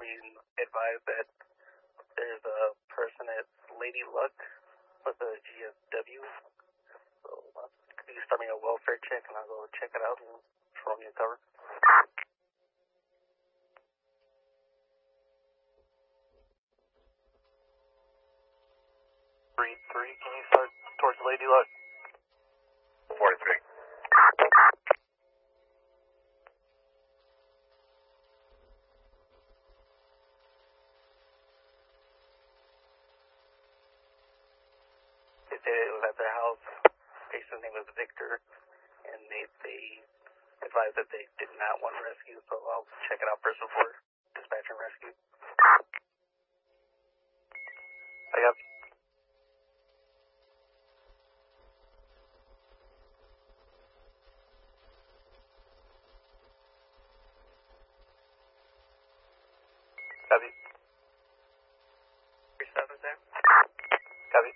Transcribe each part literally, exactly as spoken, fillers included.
being advised that there's a person at Lady Luck with a G S W. So, uh, could you start me a welfare check and I'll go check it out and throw me a cover? three three, can you start towards Lady Luck? forty-three. They said it was at their house. Patient's name was Victor, and they they advised that they did not want rescue, so I'll check it out first before dispatching rescue. I got. Copy. three seven there. Copy.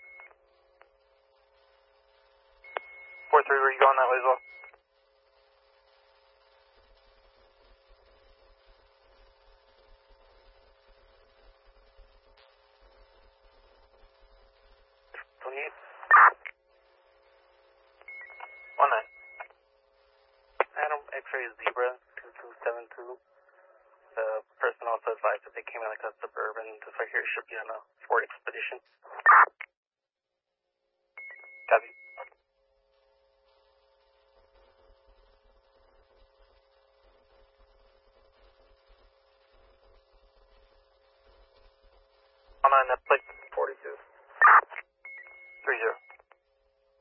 four three, were you going that way as well? twenty-eight. one nine. Adam, X-ray Zebra, two two seven two. The person also advised that they came in like a Suburban. This right here should be on a Ford Expedition.